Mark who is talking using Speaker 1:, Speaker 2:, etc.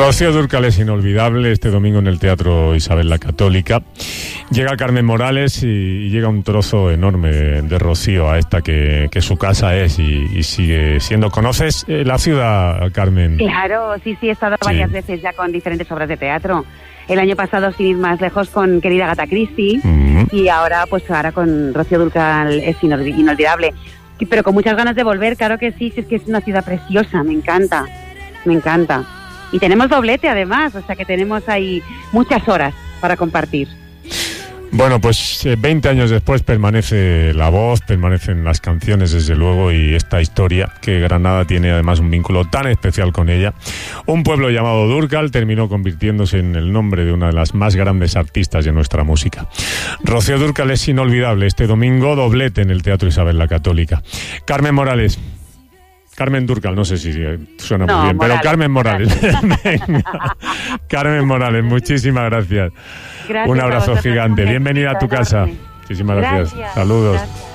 Speaker 1: Rocío Dúrcal es inolvidable este domingo en el Teatro Isabel la Católica. Llega Carmen Morales y llega un trozo enorme de Rocío a esta que su casa es y sigue siendo. ¿Conoces la ciudad, Carmen?
Speaker 2: Claro, sí, he estado varias veces ya con diferentes obras de teatro. El año pasado, sin ir más lejos, con querida Agatha Christie, y ahora con Rocío Dúrcal es inolvidable. Pero con muchas ganas de volver, claro que sí, es que es una ciudad preciosa, me encanta. Y tenemos doblete además, o sea que tenemos ahí muchas horas para compartir.
Speaker 1: Bueno, pues 20 años después permanece la voz, permanecen las canciones desde luego, y esta historia, que Granada tiene además un vínculo tan especial con ella. Un pueblo llamado Dúrcal terminó convirtiéndose en el nombre de una de las más grandes artistas de nuestra música. Rocío Dúrcal es inolvidable este domingo, doblete en el Teatro Isabel la Católica. Carmen Morales. Carmen Dúrcal, no sé si suena muy bien, Morales, pero Carmen Morales. Carmen Morales, muchísimas gracias. Un abrazo gigante. Bienvenida a tu casa. Muchísimas gracias. Saludos. Gracias.